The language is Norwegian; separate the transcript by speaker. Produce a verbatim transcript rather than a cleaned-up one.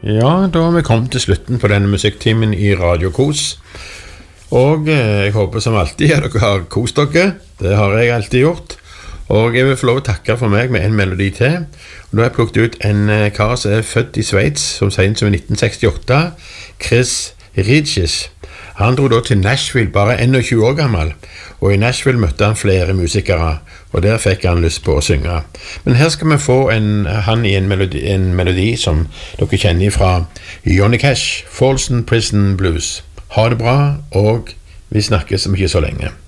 Speaker 1: Ja, da har vi kommet til slutten på denne musikktimen i Radio Kos. Og eh, jeg håper som alltid at dere har kost dere. Det har jeg alltid gjort. Og jeg vil få lov å takke for meg med en melodi til. Og da har jeg plukket ut en eh, kar som er født i Sveits, som sent som i nitten sekstiåtte, Chris Ridges. Han dro da til Nashville, bare enogtjue år gammel, og i Nashville møtte han flere musikere, og der fikk han lyst på å synge. Men her skal vi få en, han i en melodi, en melodi som dere kjenner fra Johnny Cash, Folsom Prison Blues. Ha det bra, og vi snakkes om ikke så lenge.